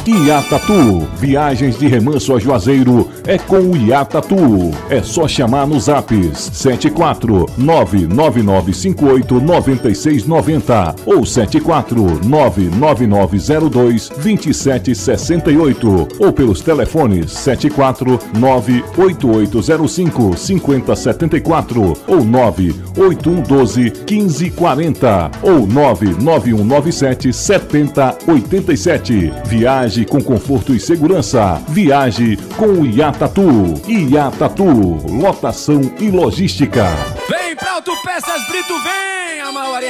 Iatatu, viagens de remanso a Juazeiro é com o Iatatu. É só chamar nos apps 74999589690 ou 74999022768 ou pelos telefones 74988055074 ou 981121540 ou 991977087. Viaje com conforto e segurança. Viaje com o Iatatu. Iatatu, lotação e logística. Vem pra Autopeças Brito, vem, Amauri.